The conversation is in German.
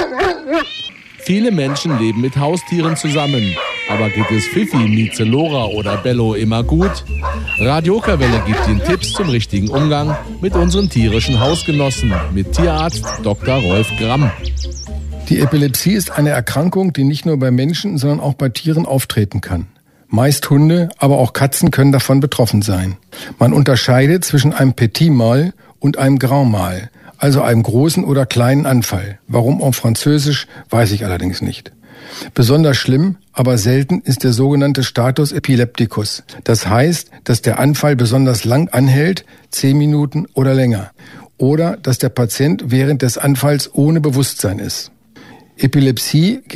Viele Menschen leben mit Haustieren zusammen. Aber geht es Fifi, Mieze, Lora oder Bello immer gut? Radio Okerwelle gibt Ihnen Tipps zum richtigen Umgang mit unseren tierischen Hausgenossen. Mit Tierarzt Dr. Rolf Gramm. Die Epilepsie ist eine Erkrankung, die nicht nur bei Menschen, sondern auch bei Tieren auftreten kann. Meist Hunde, aber auch Katzen können davon betroffen sein. Man unterscheidet zwischen einem Petit Mal und einem Grand Mal, also einem großen oder kleinen Anfall. Warum auf Französisch, weiß ich allerdings nicht. Besonders schlimm, aber selten ist der sogenannte Status epilepticus. Das heißt, dass der Anfall besonders lang anhält, 10 Minuten oder länger. Oder dass der Patient während des Anfalls ohne Bewusstsein ist. Epilepsie